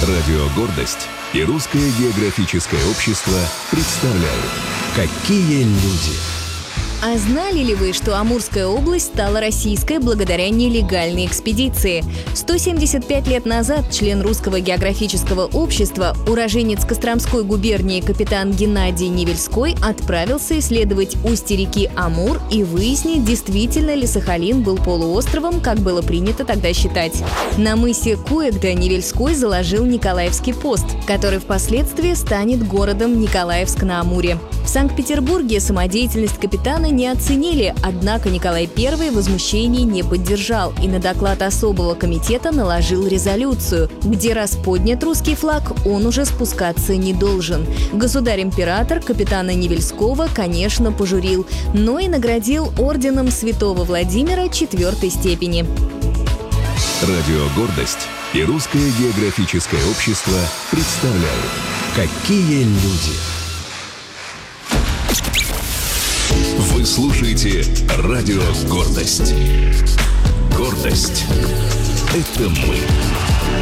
Радио «Гордость» и Русское географическое общество представляют «Какие люди». А знали ли вы, что Амурская область стала российской благодаря нелегальной экспедиции? 175 лет назад член Русского географического общества, уроженец Костромской губернии капитан Геннадий Невельской отправился исследовать устье реки Амур и выяснить, действительно ли Сахалин был полуостровом, как было принято тогда считать. На мысе Куэгда Невельской заложил Николаевский пост, который впоследствии станет городом Николаевск на Амуре. В Санкт-Петербурге самодеятельность капитана не оценили, однако Николай I возмущений не поддержал и на доклад особого комитета наложил резолюцию, где раз поднят русский флаг, он уже спускаться не должен. Государь-император капитана Невельского, конечно, пожурил, но и наградил орденом Святого Владимира 4-й степени. Радио «Гордость» и Русское географическое общество представляют «Какие люди». Вы слушаете Радио «Гордость». Гордость — это мы.